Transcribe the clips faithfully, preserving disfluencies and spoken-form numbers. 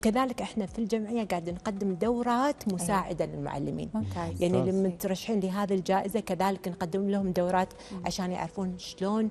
كذلك احنا في الجمعيه قاعد نقدم دورات مساعده أيه. للمعلمين. ممتاز. يعني لما ترشحين لهذه الجائزه كذلك نقدم لهم دورات مم. عشان يعرفون شلون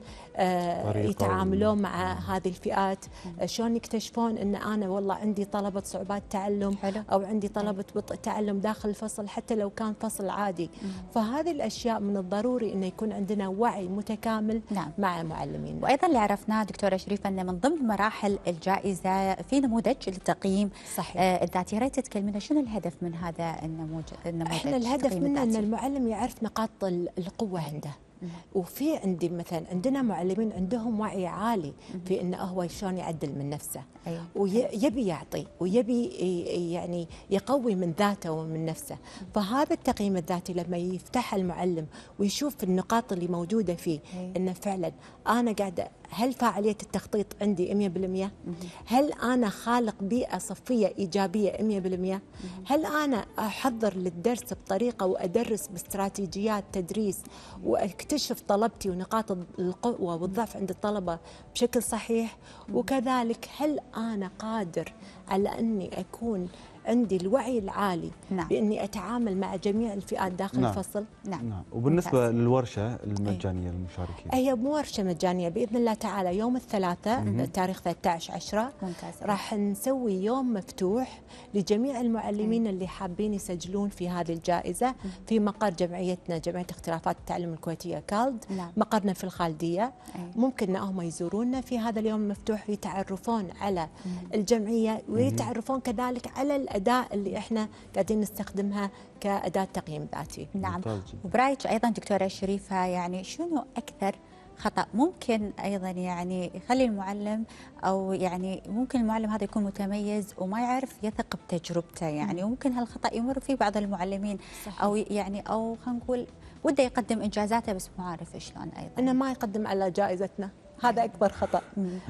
آه يتعاملون مع مم. هذه الفئات، آه شلون يكتشفون ان انا والله عندي طلبه صعوبات تعلم حلو. او عندي طلبه بطء تعلم داخل الفصل حتى لو كان فصل عادي. مم. فهذه الاشياء من الضروري انه يكون عندنا وعي متكامل نعم. مع معلمين. وايضا اللي عرفناه دكتوره شريفه ان من ضمن مراحل الجائزه في نموذج للتقييم صحيح. آه الذاتي، ريت تكلمنا شنو الهدف من هذا النموذج؟ النموذج احنا الهدف منه ان المعلم يعرف نقاط القوه عنده. مم. وفي عندي مثلا عندنا معلمين عندهم وعي عالي مم. في انه هو شلون يعدل من نفسه. أيوة. ويبي يعطي ويبي يعني يقوي من ذاته ومن نفسه. مم. فهذا التقييم الذاتي لما يفتح المعلم ويشوف النقاط اللي موجوده فيه أيوة. انه فعلا انا قاعده، هل فاعليه التخطيط عندي مية بالمية؟ هل انا خالق بيئه صفيه ايجابيه مية بالمية؟ هل انا احضر للدرس بطريقه وادرس باستراتيجيات تدريس واكتشف طلبتي ونقاط القوه والضعف عند الطلبه بشكل صحيح؟ وكذلك هل انا قادر على اني اكون عندي الوعي العالي نعم. باني اتعامل مع جميع الفئات داخل نعم. الفصل؟ نعم. نعم. وبالنسبه ممتاز. للورشه المجانيه للمشاركين، هي مو ورشه مجانيه باذن الله تعالى يوم الثلاثاء تاريخ ثلاثة عشر عشرة راح نسوي يوم مفتوح لجميع المعلمين اللي حابين يسجلون في هذه الجائزه في مقر جمعيتنا جمعيه اختلافات التعلم الكويتيه كالد. نعم. مقرنا في الخالديه. أي. ممكن انهم يزورونا في هذا اليوم المفتوح ويتعرفون على مم. الجمعيه ويتعرفون كذلك على الأداة اللي احنا قاعدين نستخدمها كأداة تقييم ذاتي. نعم. وبرايك أيضا دكتورة شريفة، يعني شنو أكثر خطأ ممكن أيضا يعني يخلي المعلم أو يعني ممكن المعلم هذا يكون متميز وما يعرف يثق بتجربته، يعني وممكن هالخطأ يمر فيه بعض المعلمين صحيح. أو يعني أو خلينا نقول وده يقدم إنجازاته بس مو عارف شلون أيضا إنه ما يقدم على جائزتنا. هذا أكبر خطأ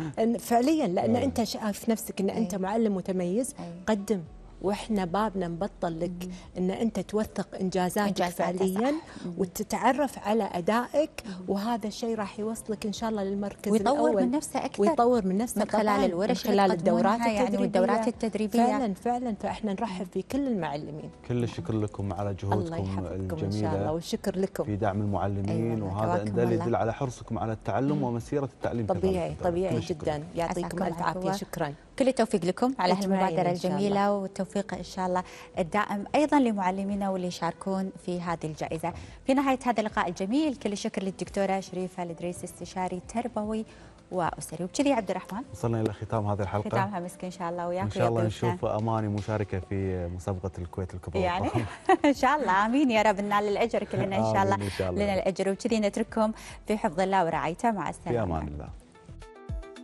فعليا، لأن أيه. أنت شايف نفسك أن أنت أيه. معلم متميز أيه. قدم، واحنا بابنا نبطل لك مم. ان انت توثق انجازاتك فعليا وتتعرف على ادائك، مم. وهذا الشيء راح يوصلك ان شاء الله للمركز ويطور الاول من نفسه اكثر ويطور من نفسه من خلال الورش من خلال الدورات يعني التدريبيه والدورات التدريبيه فعلا فعلا. فاحنا نرحب في كل المعلمين. كل الشكر لكم على جهودكم الجميله ان شاء الله، والشكر لكم في دعم المعلمين. أيوة. وهذا ده يدل على حرصكم على التعلم مم. ومسيره التعليم طبيعي طبيعي جدا. يعطيكم الف عافيه. شكرا، كل التوفيق لكم على هالمبادره الجميله، والتوفيق ان شاء الله الدائم ايضا لمعلمينا واللي يشاركون في هذه الجائزه. في نهايه هذا اللقاء الجميل كل الشكر للدكتوره شريفه الادريسي استشاري تربوي واسري. وبكذي عبد الرحمن وصلنا الى ختام هذه الحلقه، ختامها مسك ان شاء الله وياك ان شاء الله نشوف اماني مشاركه في مسابقه الكويت الكبرى يعني ان شاء الله. امين يا رب، ننال الاجر كلنا ان شاء الله، لنا الاجر. وبكذي نترككم في حفظ الله ورعايته. مع السلامه. في امان الله.